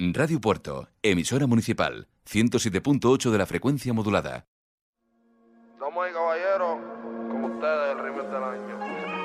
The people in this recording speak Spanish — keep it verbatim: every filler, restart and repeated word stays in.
Radio Puerto, emisora municipal, ciento siete punto ocho de la frecuencia modulada. Damas y caballeros, con ustedes el remix del año.